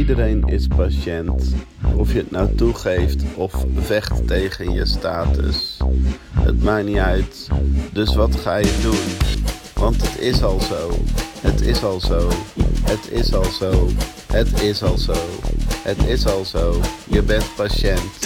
Iedereen is patiënt. Of je het nou toegeeft of vecht tegen je status. Het maakt niet uit. Dus wat ga je doen? Want het is al zo. Het is al zo. Het is al zo. Het is al zo. Het is al zo. Je bent patiënt.